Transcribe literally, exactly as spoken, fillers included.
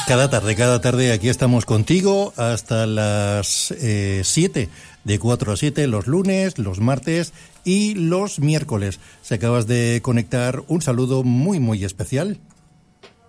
Cada tarde, cada tarde aquí estamos contigo hasta las eh, siete, de cuatro a siete, los lunes, los martes y los miércoles. Si acabas de conectar, un saludo muy, muy especial.